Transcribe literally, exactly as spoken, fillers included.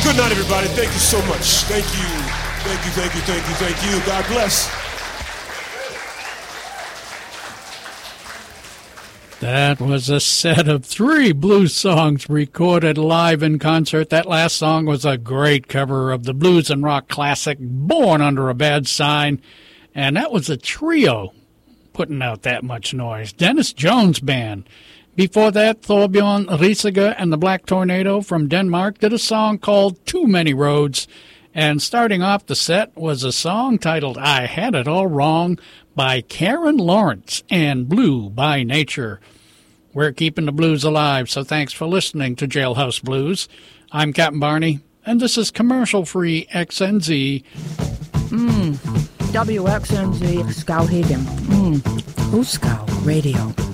Good night, everybody. Thank you so much. Thank you. Thank you, thank you, thank you, thank you. God bless. That was a set of three blues songs recorded live in concert. That last song was a great cover of the blues and rock classic Born Under a Bad Sign. And that was a trio putting out that much noise. Dennis Jones Band. Before that, Thorbjørn Risager and the Black Tornado from Denmark did a song called Too Many Roads. And starting off the set was a song titled I Had It All Wrong by Karen Lawrence and Blue by Nature. We're keeping the blues alive, so thanks for listening to Jailhouse Blues. I'm Captain Barney, and this is commercial-free X N Z. Mmm, W X N Z, Skowhegan. Mmm, who's Skow Radio?